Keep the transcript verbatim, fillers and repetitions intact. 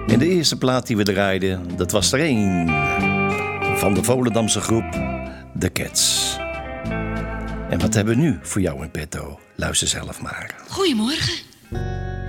En de eerste plaat die we draaiden, dat was er één. Van de Volendamse groep The Cats. En wat hebben we nu voor jou in petto? Luister zelf maar. Goedemorgen.